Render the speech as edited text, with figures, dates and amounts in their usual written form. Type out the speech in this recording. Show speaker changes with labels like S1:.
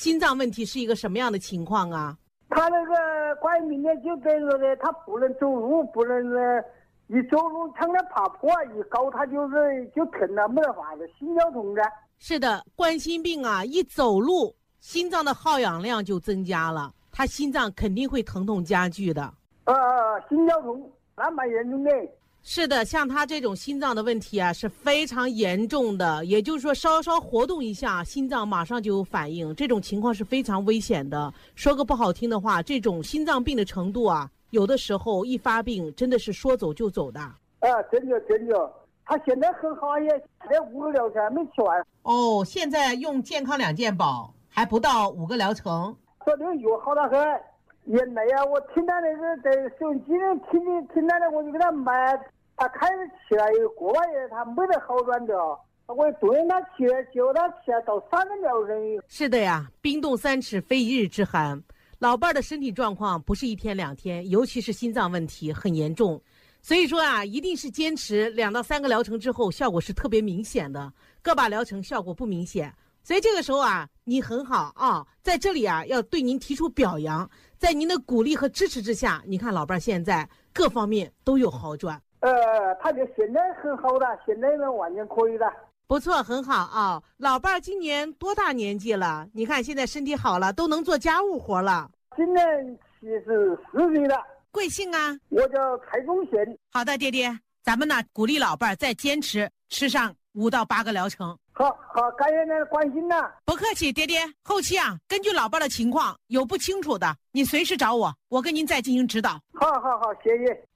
S1: 心脏问题是一个什么样的情况啊？
S2: 他那个关于明天就等于说的，他不能走路，不能一走路常常爬坡，一高他就疼了，没得法子，心绞痛的。
S1: 是的，冠心病啊，一走路心脏的耗氧量就增加了，他心脏肯定会疼痛加剧的。
S2: 心绞痛那蛮严重的。
S1: 是的，像他这种心脏的问题啊是非常严重的，也就是说稍稍活动一下心脏马上就有反应，这种情况是非常危险的。说个不好听的话，这种心脏病的程度啊，有的时候一发病真的是说走就走的。
S2: 真的，他现在很好，也才5个疗程还没吃完。
S1: 哦，现在用健康2健保还不到5个疗程。
S2: 说这个药好得很，原来呀，我听他那个在收音机里听他的，我就给他买。他开始起来有个把月，他没得好转的，我对他起来，结果他起来到3个疗程。
S1: 是的呀，冰冻3尺非一日之寒。老伴儿的身体状况不是1天2天，尤其是心脏问题很严重，所以说啊，一定是坚持2到3个疗程之后，效果是特别明显的，个把疗程效果不明显。所以这个时候啊，你很好啊，在这里啊要对您提出表扬，在您的鼓励和支持之下，你看老伴儿现在各方面都有好转。
S2: 他就现在很好的，现在呢完全可以的。
S1: 不错，很好啊。老伴儿今年多大年纪了？你看现在身体好了，都能做家务活了。
S2: 今年74岁了。
S1: 贵姓啊？
S2: 我叫蔡忠贤。
S1: 好的，爹爹，咱们呢鼓励老伴儿再坚持吃上5到8个疗程。
S2: 好，感谢您的关心呐。
S1: 不客气，爹爹。后期啊，根据老伴儿的情况，有不清楚的，你随时找我，我跟您再进行指导。
S2: 好，谢谢。